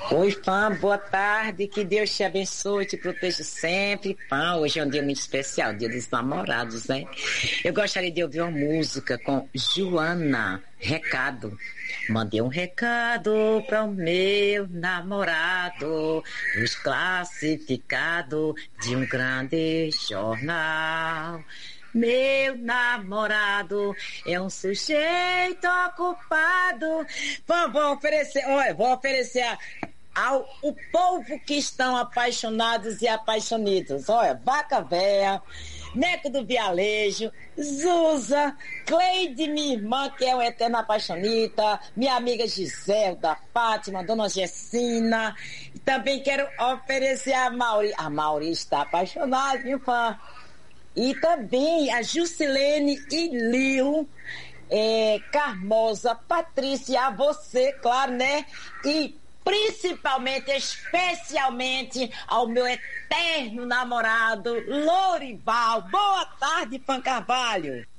Oi, Fã, boa tarde, que Deus te abençoe, te proteja sempre. Fã, hoje é um dia muito especial, dia dos namorados, né? Eu gostaria de ouvir uma música com Joana, Recado. Mandei um recado para o meu namorado, os classificados de um grande jornal. Meu namorado é um sujeito ocupado. Vou oferecer ao o povo que estão apaixonados e apaixonidos. Olha, Vaca Véia, Neco do Vialejo, Zuza, Cleide, minha irmã, que é uma eterna apaixonita, minha amiga Giselda, Fátima, Dona Gessina. E também quero oferecer a Mauri. A Mauri está apaixonada, minha fã. E também a Jusilene e Lil, Carmosa, Patrícia, a você, claro, né? E principalmente, especialmente ao meu eterno namorado, Lorival. Boa tarde, Fã Carvalho.